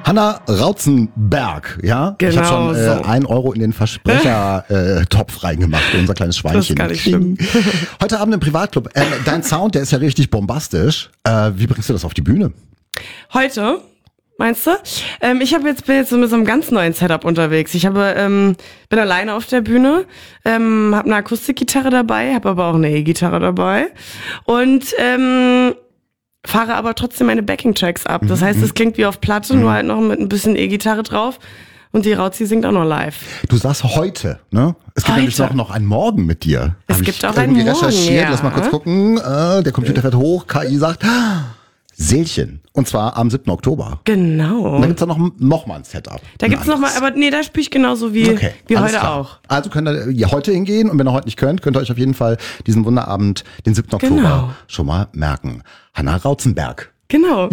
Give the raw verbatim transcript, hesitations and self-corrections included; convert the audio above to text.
Hanna Rautzenberg, ja? Genau ich habe schon äh, so. ein Euro in den Versprecher-Topf reingemacht für unser kleines Schweinchen. Das ist gar nicht schlimm. Heute Abend im Privatclub. Äh, dein Sound, der ist ja richtig bombastisch. Äh, wie bringst du das auf die Bühne? Heute, meinst du? Ähm, ich hab jetzt, bin jetzt so mit so einem ganz neuen Setup unterwegs. Ich habe, ähm, bin alleine auf der Bühne, ähm, habe eine Akustikgitarre dabei, habe aber auch eine E-Gitarre dabei und ähm, fahre aber trotzdem meine Backing-Tracks ab. Das heißt, es klingt wie auf Platte, nur halt noch mit ein bisschen E-Gitarre drauf. Und die Rauzi singt auch noch live. Du sagst heute, ne? Es gibt Heute. nämlich noch, noch einen Morgen mit dir. Es Hab gibt ich auch einen irgendwie Morgen, recherchiert. ja. Lass mal kurz gucken. Äh, der Computer fährt hoch. K I sagt ah, Seelchen. Und zwar am siebten Oktober. Genau. Und dann gibt's da noch, noch mal ein Setup. Da gibt's noch mal, aber nee, da spiele ich genauso wie, Okay, wie alles heute klar. auch. Also könnt ihr ja heute hingehen und wenn ihr heute nicht könnt, könnt ihr euch auf jeden Fall diesen Wunderabend, den siebten Oktober, Genau. schon mal merken. Hanna Rautzenberg. Genau.